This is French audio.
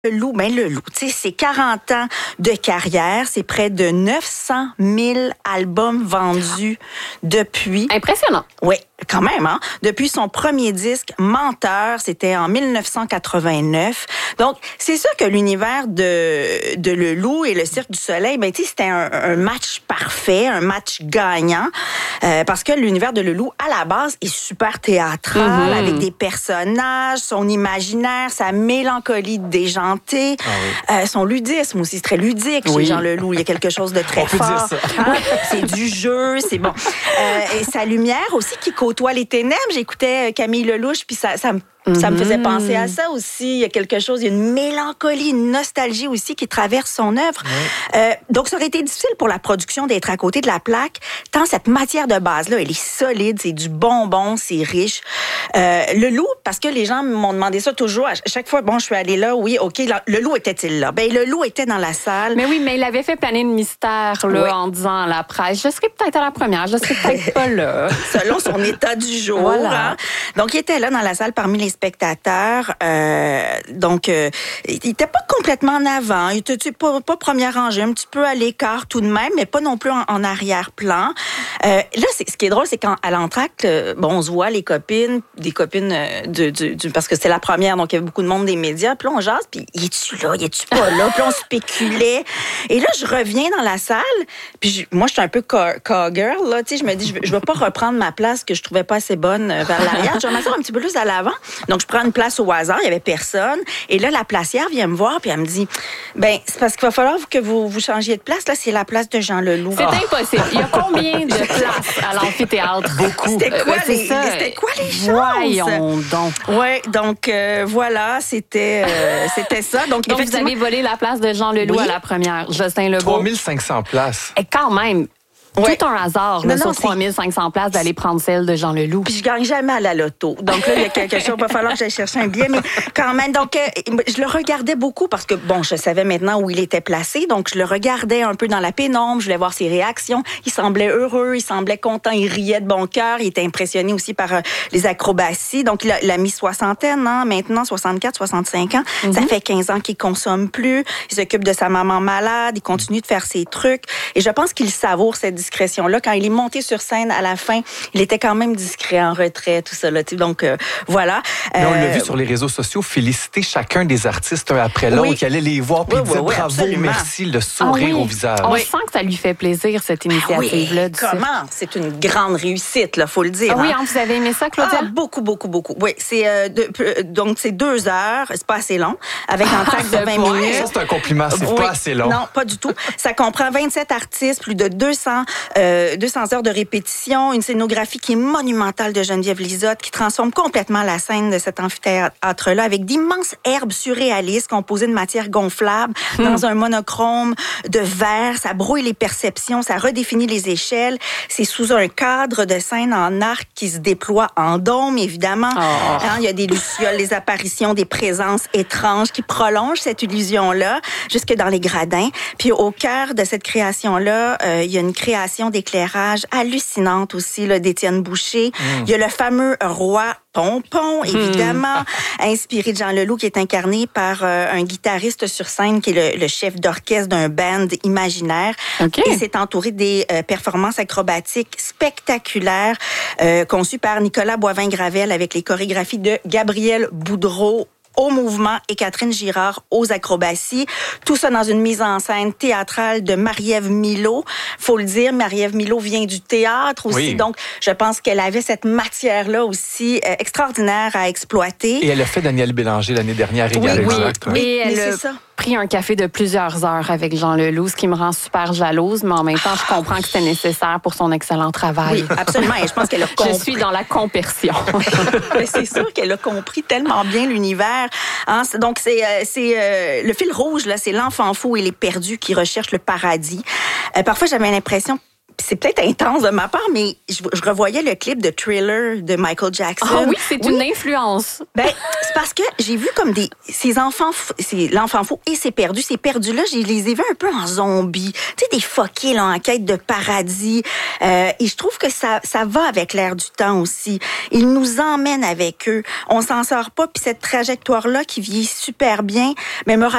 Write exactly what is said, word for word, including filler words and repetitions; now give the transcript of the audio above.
Le loup, ben le loup, tu sais, c'est quarante ans de carrière, c'est près de neuf cent mille albums vendus depuis. Impressionnant. Oui, quand même, hein. Depuis son premier disque, Menteur, c'était en dix-neuf cent quatre-vingt-neuf. Donc, c'est sûr que l'univers de de Le Loup et le Cirque du Soleil, ben tu sais, c'était un, un match parfait, un match gagnant, euh, parce que l'univers de Le Loup, à la base, est super théâtral, mm-hmm. avec des personnages, son imaginaire, sa mélancolie déjantée. Ah oui. euh, son ludisme aussi, c'est très ludique oui. chez Jean Leloup. Il y a quelque chose de très On peut fort. Dire ça. Hein? C'est du jeu, c'est bon. Euh, et sa lumière aussi qui côtoie les ténèbres. J'écoutais Camille Lelouch, puis ça, ça me Ça me faisait penser à ça aussi. Il y a quelque chose, il y a une mélancolie, une nostalgie aussi qui traverse son œuvre. Oui. Euh, donc, ça aurait été difficile pour la production d'être à côté de la plaque, tant cette matière de base-là, elle est solide, c'est du bonbon, c'est riche. Euh, le loup, parce que les gens m'ont demandé ça toujours, à chaque fois, bon, je suis allée là, oui, OK, là, le loup était-il là? Ben, le loup était dans la salle. Mais oui, mais il avait fait planer le mystère, là, oui. en disant à la presse, je serai peut-être à la première, je serai peut-être pas là. Selon son état du jour. Voilà. Hein? Donc, il était là dans la salle parmi les spectateurs. Euh, donc, euh, il était pas complètement en avant. Il était pas, pas première rangée, un petit peu à l'écart tout de même, mais pas non plus en, en arrière-plan. Euh, là, c'est, ce qui est drôle, c'est qu'à l'entracte, bon, on se voit les copines, des copines de, de, de parce que c'était la première, donc il y avait beaucoup de monde des médias. Puis là, on jase, puis il est-tu là, il est-tu pas là? Puis là, on spéculait. Et là, je reviens dans la salle, puis je, moi, je suis un peu cowgirl, là, tu sais, je me dis, je, je vais pas reprendre ma place que je trouvais pas assez bonne vers l'arrière. Je vais m'asseoir un petit peu plus à l'avant. Donc, je prends une place au hasard, il y avait personne. Et là, la placière vient me voir, puis elle me dit, ben, c'est parce qu'il va falloir que vous vous changiez de place. Là, c'est la place de Jean Leloup. C'est oh. impossible. Il y a combien de places à l'amphithéâtre? Beaucoup. C'était quoi, euh, les, c'était quoi les choses? Voyons donc. Oui, donc euh, voilà, c'était euh, c'était ça. Donc, donc vous avez volé la place de Jean Leloup oui. à la première. Justin Lebeau. trois mille cinq cents places. Et quand même. Ouais. Tout un hasard, là, non, non, sur trois mille cinq cents places, d'aller prendre celle de Jean Leloup. Puis je gagne jamais à la loto. Donc là, il y a quelque chose, il va falloir que j'aille chercher un billet. Mais quand même, donc, euh, je le regardais beaucoup parce que, bon, je savais maintenant où il était placé. Donc, je le regardais un peu dans la pénombre. Je voulais voir ses réactions. Il semblait heureux, il semblait content, il riait de bon cœur. Il était impressionné aussi par euh, les acrobaties. Donc, il a, il a mis soixantaine, hein, maintenant, soixante-quatre, soixante-cinq ans. Mm-hmm. Ça fait quinze ans qu'il consomme plus. Il s'occupe de sa maman malade. Il continue de faire ses trucs. Et je pense qu'il savoure cette discrétion-là. Quand il est monté sur scène à la fin, il était quand même discret, en retrait, tout ça. Là. Donc, euh, voilà. Mais on euh, l'a vu sur les réseaux sociaux, féliciter chacun des artistes un après l'autre, oui. qui allait les voir, puis oui, dire oui, bravo, absolument. merci, le sourire ah oui. au visage. On oui. sent que ça lui fait plaisir, cette initiative-là. Oui, comment? C'est une grande réussite, il faut le dire. Ah oui, hein? hein, vous avez aimé ça, Claudia? Ah, beaucoup, beaucoup, beaucoup. Oui, c'est, euh, de, donc c'est deux heures, c'est pas assez long, avec un track de vingt minutes. Ça, c'est un compliment, c'est oui. pas assez long. Non, pas du tout. Ça comprend vingt-sept artistes, plus de deux cents, euh, deux cents heures de répétition, une scénographie qui est monumentale de Geneviève Lizotte, qui transforme complètement la scène de cet amphithéâtre-là avec d'immenses herbes surréalistes composées de matière gonflable mmh. dans un monochrome de verre. Ça brouille les perceptions, ça redéfinit les échelles. C'est sous un cadre de scène en arc qui se déploie en dôme, évidemment. Oh. Hein, il y a des lucioles, des apparitions, des présences étranges qui prolongent cette illusion-là jusque dans les gradins. Puis au cœur de cette création-là, euh, il y a une création d'éclairage hallucinante aussi là, d'Étienne Boucher. Mmh. Il y a le fameux roi Pompon, évidemment, mmh. inspiré de Jean Leloup, qui est incarné par euh, un guitariste sur scène qui est le, le chef d'orchestre d'un band imaginaire. Okay. Et c'est entouré des euh, performances acrobatiques spectaculaires euh, conçues par Nicolas Boivin-Gravel avec les chorégraphies de Gabriel Boudreau au mouvement et Catherine Girard aux acrobaties. Tout ça dans une mise en scène théâtrale de Marie-Ève Milot. Faut le dire, Marie-Ève Milot vient du théâtre aussi. Oui. Donc, je pense qu'elle avait cette matière-là aussi euh, extraordinaire à exploiter. Et elle a fait Daniel Bélanger l'année dernière également. Oui, exact, oui. oui. Et elle a pris un café de plusieurs heures avec Jean Leloup, ce qui me rend super jalouse, mais en même temps, je comprends que c'était nécessaire pour son excellent travail. Oui, absolument. Et je pense qu'elle a compris. Je suis dans la compersion. C'est sûr qu'elle a compris tellement bien l'univers. Hein? Donc, c'est, euh, c'est euh, le fil rouge, là, c'est l'enfant fou et les perdus qui recherchent le paradis. Euh, parfois, j'avais l'impression c'est peut-être intense de ma part, mais je, je revoyais le clip de Thriller de Michael Jackson. Ah oui, c'est oui. une influence. Ben, c'est parce que j'ai vu comme des ces enfants, c'est l'enfant fou et c'est perdu. Ces perdus-là, je les ai vus un peu en zombies. Tu sais, des fuckés là, en quête de paradis. Euh, et je trouve que ça, ça va avec l'air du temps aussi. Ils nous emmènent avec eux. On s'en sort pas. Puis cette trajectoire-là qui vieillit super bien, mais me